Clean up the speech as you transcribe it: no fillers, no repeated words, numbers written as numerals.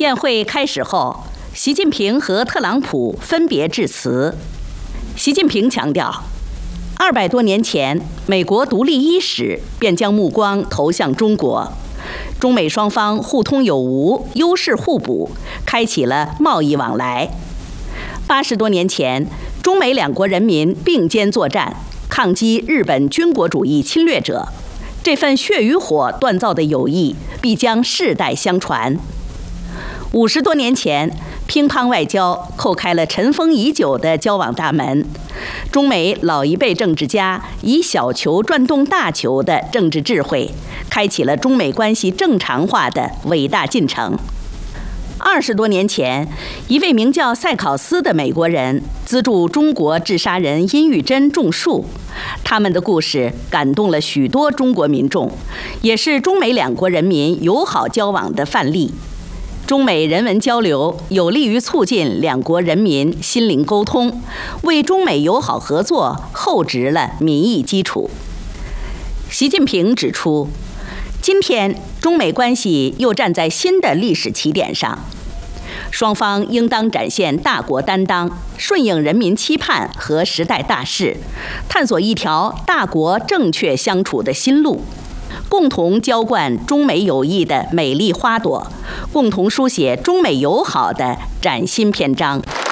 宴会开始后，习近平和特朗普分别致辞。习近平强调，200多年前，美国独立伊始便将目光投向中国，中美双方互通有无，优势互补，开启了贸易往来。80多年前，中美两国人民并肩作战，抗击日本军国主义侵略者。这份血与火锻造的友谊必将世代相传。50多年前，乒乓外交叩开了尘封已久的交往大门。中美老一辈政治家以小球转动大球的政治智慧，开启了中美关系正常化的伟大进程。20多年前，一位名叫塞考斯的美国人资助中国治沙人殷玉珍种树，他们的故事感动了许多中国民众，也是中美两国人民友好交往的范例。中美人文交流有利于促进两国人民心灵沟通，为中美友好合作厚植了民意基础。习近平指出，今天中美关系又站在新的历史起点上，双方应当展现大国担当，顺应人民期盼和时代大势，探索一条大国正确相处的新路，共同浇灌中美友谊的美丽花朵，共同书写中美友好的崭新篇章。